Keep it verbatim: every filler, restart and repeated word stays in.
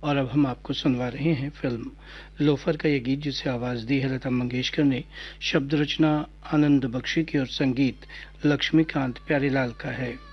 और अब हम आपको सुनवा रहे हैं फिल्म लोफर का ये गीत, जिसे आवाज़ दी है लता मंगेशकर ने। शब्द रचना आनंद बख्शी की और संगीत लक्ष्मीकांत प्यारेलाल का है।